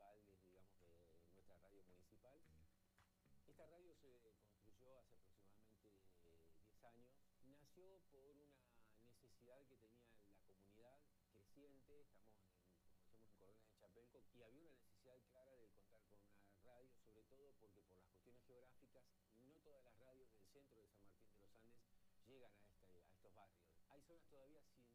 padres, digamos, de nuestra radio municipal. Esta radio se construyó hace aproximadamente 10 años. Nació por una necesidad que tenía la comunidad creciente. Estamos, como decíamos, en Coronas de Chapelco, y había una necesidad clara de contar con una radio, sobre todo porque por las cuestiones geográficas, no todas las radios del centro de San Martín de los Andes llegan a estos barrios. Hay zonas todavía sin